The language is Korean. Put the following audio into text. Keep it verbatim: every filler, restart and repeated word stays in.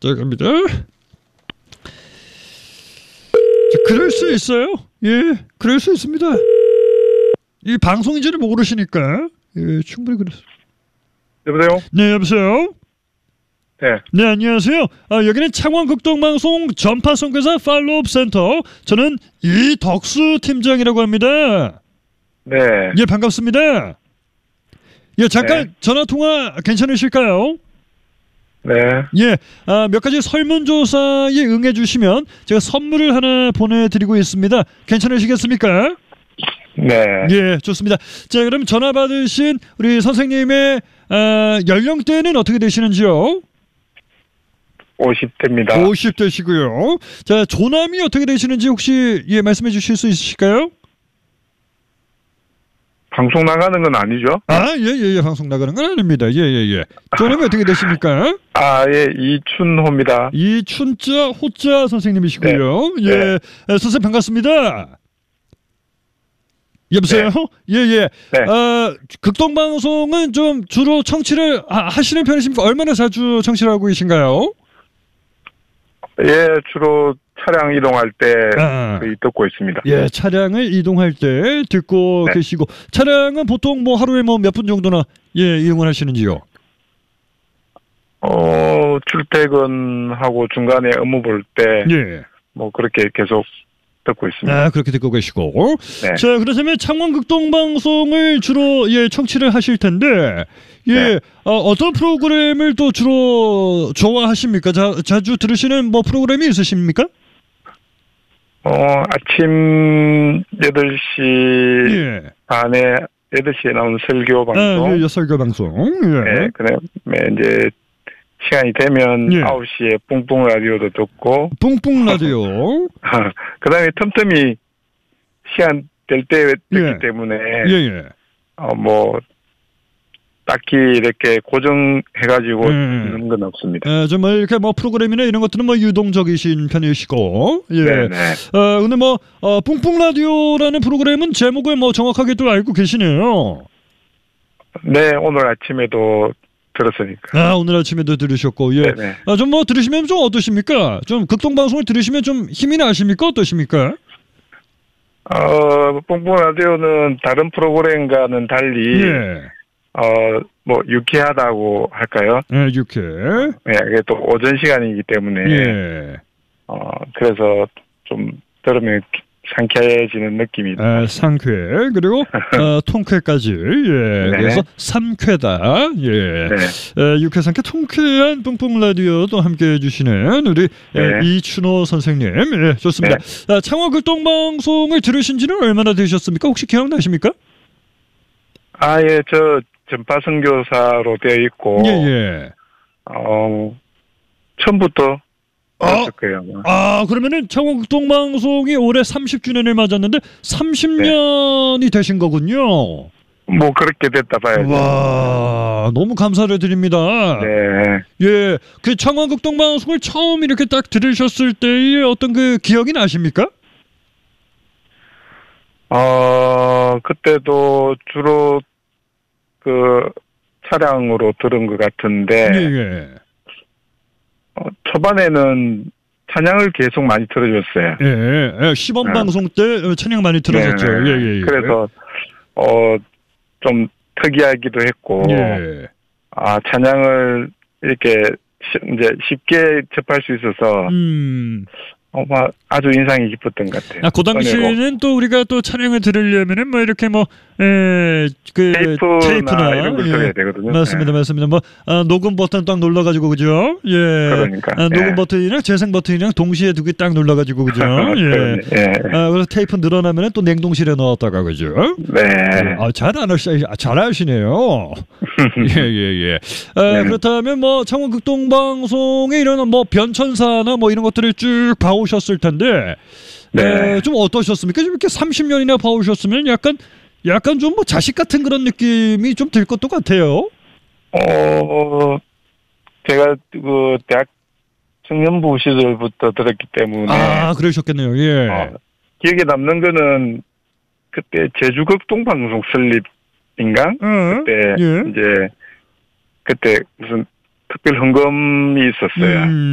자, 갑니다. 자, 그럴 수 있어요. 예, 그럴 수 있습니다. 이 방송인지를 모르시니까 예, 충분히 그럴 수. 여보세요? 네, 여보세요? 네. 네, 안녕하세요. 아, 여기는 창원극동방송 전파선교사 팔로업 센터. 저는 이덕수 팀장이라고 합니다. 네. 예, 반갑습니다. 예, 잠깐 네. 전화 통화 괜찮으실까요? 네. 예, 아, 몇 가지 설문조사에 응해주시면 제가 선물을 하나 보내드리고 있습니다. 괜찮으시겠습니까? 네. 예, 좋습니다. 자, 그럼 전화 받으신 우리 선생님의 아, 연령대는 어떻게 되시는지요? 오십 대입니다. 오십 대시고요. 자, 조남이 어떻게 되시는지 혹시 예 말씀해 주실 수 있으실까요? 방송 나가는 건 아니죠? 아, 예, 예, 예. 방송 나가는 건 아닙니다. 예, 예, 예. 조남이 어떻게 되십니까? 아, 예, 이춘호입니다. 이춘자, 호자 선생님이시고요. 네. 예, 네. 에, 선생님 반갑습니다. 여보세요? 예, 예. 네. 어, 극동방송은 좀 주로 청취를 하, 하시는 편이십니까? 얼마나 자주 청취를 하고 계신가요? 예, 주로 차량 이동할 때 아. 거의 듣고 있습니다. 예, 차량을 이동할 때 듣고 네. 계시고, 차량은 보통 뭐 하루에 뭐 몇 분 정도나 예, 이용을 하시는지요? 어, 출퇴근하고 중간에 업무 볼 때 뭐 예. 그렇게 계속 듣고 있습니다. 아, 그렇게 듣고 계시고. 네. 자, 그렇다면 창원극동방송을 주로 예, 청취를 하실 텐데, 예, 네. 어, 어떤 프로그램을 또 주로 좋아하십니까? 자, 자주 들으시는 뭐 프로그램이 있으십니까? 어, 아침 여덟 시 예. 반에 여덟 시에 나오는 설교 방송. 아, 예, 설교 방송. 예. 네, 그다음에 이제 시간이 되면 예. 아홉 시에 뿡뿡 라디오도 듣고, 뿡뿡 라디오. 그 다음에 틈틈이 시간 될 때 듣기 예. 때문에, 예, 예. 어, 뭐, 딱히 이렇게 고정해가지고 음. 듣는 건 없습니다. 에, 좀 뭐 이렇게 뭐 프로그램이나 이런 것들은 뭐 유동적이신 편이시고, 예. 네네. 어, 근데 뭐, 어, 뿡뿡 라디오라는 프로그램은 제목을 뭐 정확하게 또 알고 계시네요. 네, 오늘 아침에도 들었으니까. 아, 오늘 아침에도 들으셨고, 예. 네네. 아, 좀 뭐 들으시면 좀 어떠십니까? 좀 극동방송을 들으시면 좀 힘이 나십니까? 어떠십니까? 어, 뿡뿡 라디오는 다른 프로그램과는 달리, 예. 어, 뭐, 유쾌하다고 할까요? 예, 유쾌. 네, 이게 또 오전 시간이기 때문에, 예. 어, 그래서 좀 들으면 상쾌해지는 느낌이. 아, 상쾌 그리고 어, 통쾌까지 예. 네. 그래서 삼쾌다 예. 네. 에, 유쾌 상쾌 통쾌한 뿡뿡 라디오도 함께해 주시는 우리 네. 에, 이춘호 선생님 예, 좋습니다. 아, 창원극동방송을 들으신지는 얼마나 되셨습니까? 혹시 기억나십니까? 아, 예, 저 전파선교사로 되어 있고, 예, 예. 어, 처음부터 들었을 거예요. 아마. 아, 그러면은 창원극동방송이 올해 삼십 주년을 맞았는데 삼십 년이 되신 거군요. 뭐 그렇게 됐다 봐야죠. 와, 너무 감사를 드립니다. 네. 예, 그 창원극동방송을 처음 이렇게 딱 들으셨을 때의 어떤 그 기억이 나십니까? 어, 그때도 주로 그 차량으로 들은 것 같은데, 예, 예. 어, 초반에는 찬양을 계속 많이 들어줬어요. 예, 예. 시범 아. 방송 때 찬양 많이 들어졌죠. 네. 예, 예, 예. 그래서, 어, 좀 특이하기도 했고, 예. 아, 찬양을 이렇게 시, 이제 쉽게 접할 수 있어서, 음. 어, 막 아주 인상이 깊었던 것 같아요. 아, 그 당시에는 은혜로. 또 우리가 또 찬양을 들으려면은 뭐 이렇게 뭐, 에, 그 테이프나, 테이프나 이런 걸 예. 들어야 되거든요. 맞습니다, 네. 맞습니다. 뭐 아, 녹음 버튼 딱 눌러가지고 그죠? 예. 그러니까. 아, 녹음 예. 버튼이랑 재생 버튼이랑 동시에 두 개 딱 눌러가지고 그죠? 예. 그러네. 예. 아, 그래서 테이프 늘어나면은 또 냉동실에 넣었다가 그죠? 네. 아, 잘 아시, 아, 잘 아시네요. 예, 예, 예. 아, 네. 그렇다면 뭐 창원극동방송에 이런 뭐 변천사나 뭐 이런 것들을 쭉 봐오셨을 텐데, 네. 에, 좀 어떠셨습니까? 좀 이렇게 삼십 년이나 봐오셨으면 약간, 약간 좀 뭐 자식 같은 그런 느낌이 좀 들 것도 같아요. 어, 제가 그 대학 청년부 시절부터 들었기 때문에 아, 그러셨겠네요. 예. 어, 기억에 남는 거는 그때 제주극동방송 설립인가? 어, 그때 예. 이제 그때 무슨 특별 헌금이 있었어요. 음.